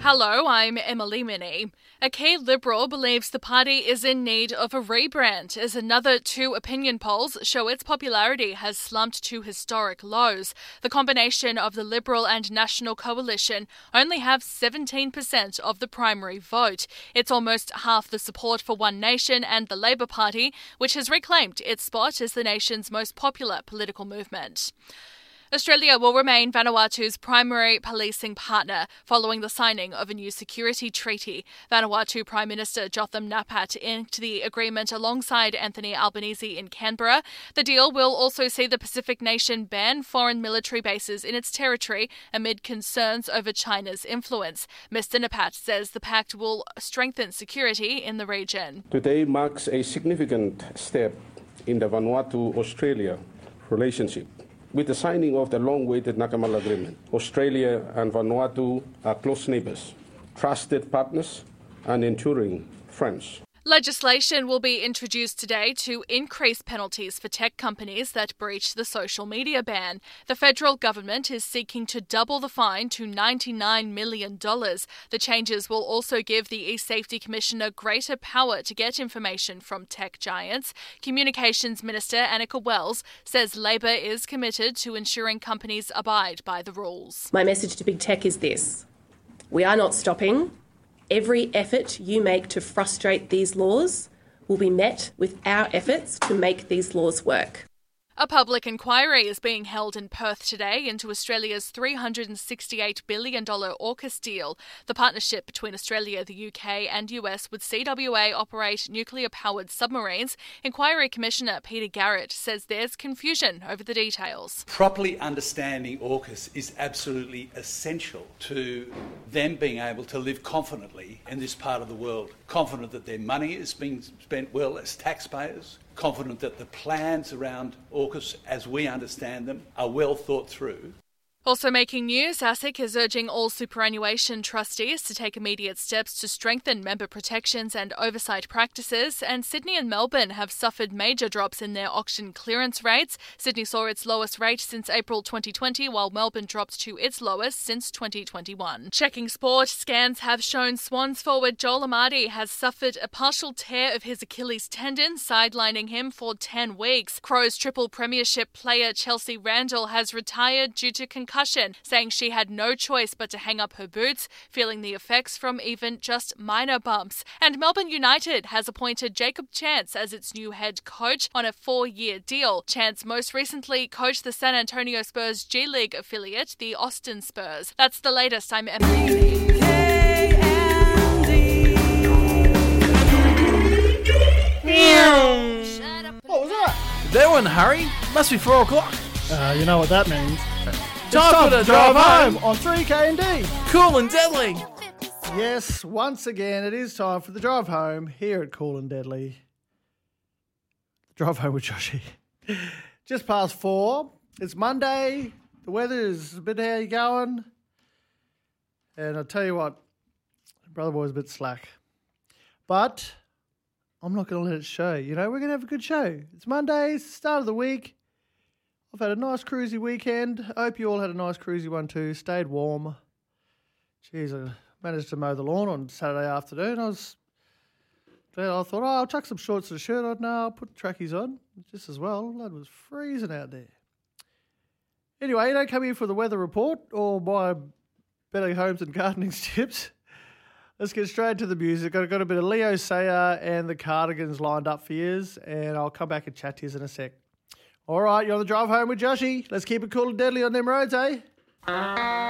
Hello, I'm Emily Minnie. A key Liberal believes the party is in need of a rebrand as another two opinion polls show its popularity has slumped to historic lows. The combination of the Liberal and National Coalition only have 17% of the primary vote. It's almost half the support for One Nation and the Labor Party, which has reclaimed its spot as the nation's most popular political movement. Australia will remain Vanuatu's primary policing partner following the signing of a new security treaty. Vanuatu Prime Minister Jotham Napat inked the agreement alongside Anthony Albanese in Canberra. The deal will also see the Pacific nation ban foreign military bases in its territory amid concerns over China's influence. Mr. Napat says the pact will strengthen security in the region. Today marks a significant step in the Vanuatu-Australia relationship. With the signing of the long-awaited Nakamal Agreement, Australia and Vanuatu are close neighbours, trusted partners and enduring friends. Legislation will be introduced today to increase penalties for tech companies that breach the social media ban. The federal government is seeking to double the fine to $99 million. The changes will also give the e-Safety Commissioner greater power to get information from tech giants. Communications Minister Annika Wells says Labor is committed to ensuring companies abide by the rules. My message to big tech is this: we are not stopping. Every effort you make to frustrate these laws will be met with our efforts to make these laws work. A public inquiry is being held in Perth today into Australia's $368 billion AUKUS deal. The partnership between Australia, the UK and US would CWA operate nuclear-powered submarines. Inquiry Commissioner Peter Garrett says there's confusion over the details. Properly understanding AUKUS is absolutely essential to them being able to live confidently in this part of the world, confident that their money is being spent well as taxpayers, confident that the plans around AUKUS, as we understand them, are well thought through. Also making news, ASIC is urging all superannuation trustees to take immediate steps to strengthen member protections and oversight practices, and Sydney and Melbourne have suffered major drops in their auction clearance rates. Sydney saw its lowest rate since April 2020, while Melbourne dropped to its lowest since 2021. Checking sport, scans have shown Swans forward Joel Amadi has suffered a partial tear of his Achilles tendon, sidelining him for 10 weeks. Crows triple premiership player Chelsea Randall has retired due to concussion, saying she had no choice but to hang up her boots, feeling the effects from even just minor bumps. And Melbourne United has appointed Jacob Chance as its new head coach on a 4-year deal. Chance most recently coached the San Antonio Spurs G-League affiliate, the Austin Spurs. That's the latest. I'm Emily. What was that? Doing, Harry? Must be 4 o'clock. You know what that means. Time for the drive home on 3K&D. Cool and deadly. Yes, once again, it is time for the drive home here at Cool and Deadly. Drive home with Joshy. Just past 4. It's Monday. The weather is a bit how you going. And I'll tell you what, Brother Boy's a bit slack. But I'm not going to let it show. You know, we're going to have a good show. It's Monday, it's the start of the week. I've had a nice cruisy weekend. I hope you all had a nice cruisy one too. Stayed warm. Jeez, I managed to mow the lawn on Saturday afternoon. I thought, I'll chuck some shorts and a shirt on. No, I'll put trackies on just as well. It was freezing out there. Anyway, you don't come here for the weather report or my better homes and gardening tips. Let's get straight to the music. I've got a bit of Leo Sayer and the Cardigans lined up for yous, and I'll come back and chat to yous in a sec. All right, you're on the drive home with Joshy. Let's keep it cool and deadly on them roads, eh?